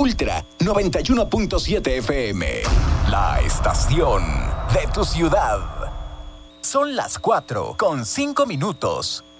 Ultra 91.7 FM. La estación de tu ciudad. Son las 4:05.